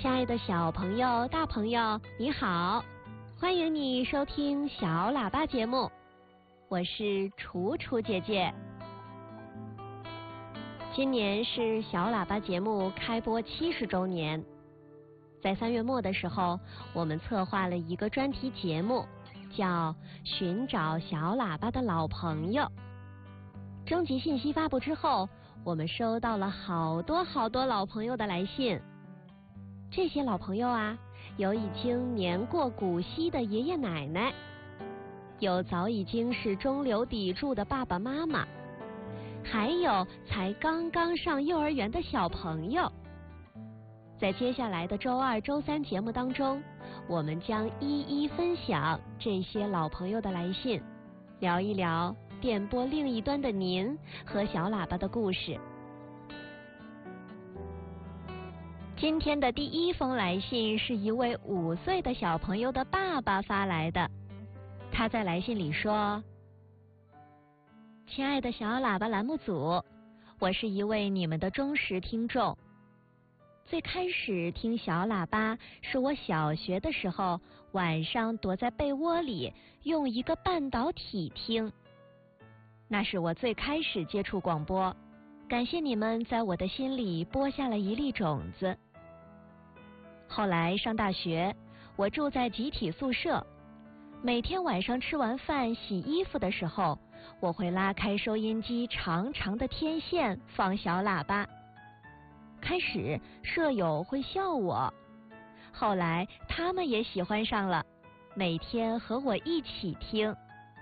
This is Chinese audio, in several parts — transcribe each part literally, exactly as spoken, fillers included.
亲爱的小朋友、大朋友，你好，欢迎你收听小喇叭节目，我是楚楚姐姐。今年是小喇叭节目开播七十周年，在三月末的时候，我们策划了一个专题节目，叫《寻找小喇叭的老朋友》。征集信息发布之后，我们收到了好多好多老朋友的来信。这些老朋友啊，有已经年过古稀的爷爷奶奶，有早已经是中流砥柱的爸爸妈妈，还有才刚刚上幼儿园的小朋友。在接下来的周二、周三节目当中，我们将一一分享这些老朋友的来信，聊一聊电波另一端的您和小喇叭的故事。今天的第一封来信是一位五岁的小朋友的爸爸发来的。他在来信里说：亲爱的小喇叭栏目组，我是一位你们的忠实听众。最开始听小喇叭是我小学的时候，晚上躲在被窝里用一个半导体听。那是我最开始接触广播，感谢你们在我的心里播下了一粒种子。后来上大学，我住在集体宿舍，每天晚上吃完饭洗衣服的时候，我会拉开收音机长长的天线放小喇叭。开始舍友会笑我，后来他们也喜欢上了，每天和我一起听。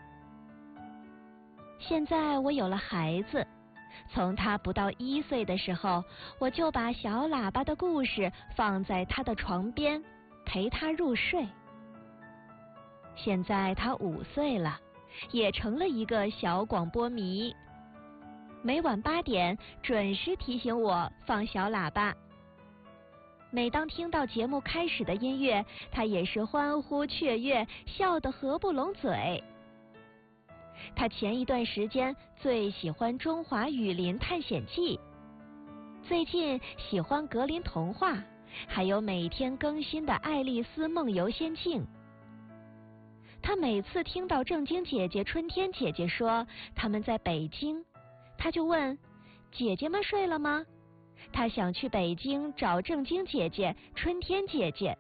现在我有了孩子，从他不到一岁的时候，我就把小喇叭的故事放在他的床边，陪他入睡。现在他五岁了，也成了一个小广播迷。每晚八点准时提醒我放小喇叭。每当听到节目开始的音乐，他也是欢呼雀跃，笑得合不拢嘴。他前一段时间最喜欢《中华雨林探险记》，最近喜欢格林童话，还有每天更新的《爱丽丝梦游仙境》。他每次听到正经姐姐、春天姐姐说他们在北京，他就问姐姐们睡了吗？他想去北京找正经姐姐、春天姐姐。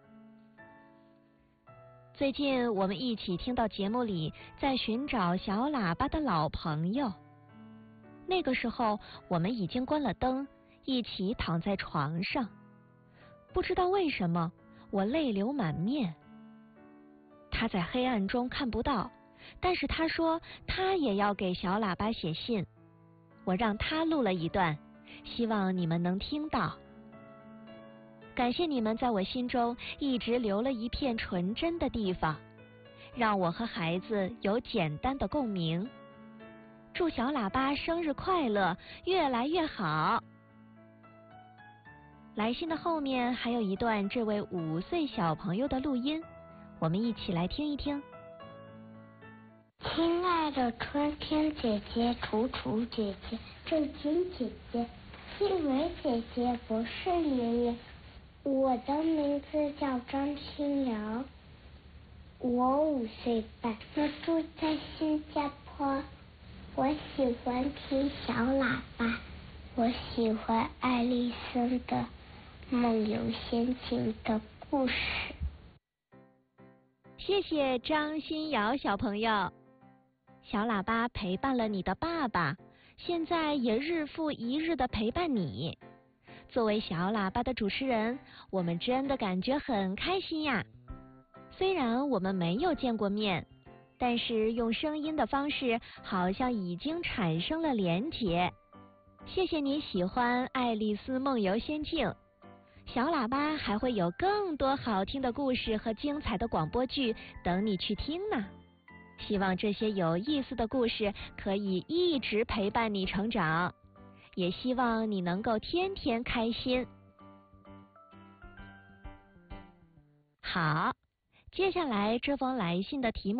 最近我们一起听到节目里在寻找小喇叭的老朋友。那个时候我们已经关了灯，一起躺在床上。不知道为什么，我泪流满面。他在黑暗中看不到，但是他说他也要给小喇叭写信。我让他录了一段，希望你们能听到。感谢你们在我心中一直留了一片纯真的地方，让我和孩子有简单的共鸣。祝小喇叭生日快乐，越来越好。来信的后面还有一段这位五岁小朋友的录音，我们一起来听一听。 亲爱的春天姐姐、楚楚姐姐、正经姐姐、新蕊姐姐、博士爷爷，我的名字叫张新瑶，我五岁半，我住在新加坡。我喜欢听小喇叭，我喜欢爱丽丝的梦游仙境的故事。 谢谢张新瑶小朋友。小喇叭陪伴了你的爸爸，现在也日复一日的陪伴你。作为小喇叭的主持人，我们真的感觉很开心呀。虽然我们没有见过面，但是用声音的方式好像已经产生了连结。谢谢你喜欢《爱丽丝梦游仙境》，小喇叭还会有更多好听的故事和精彩的广播剧等你去听呢。希望这些有意思的故事可以一直陪伴你成长，也希望你能够天天开心。好，接下来这封来信的题目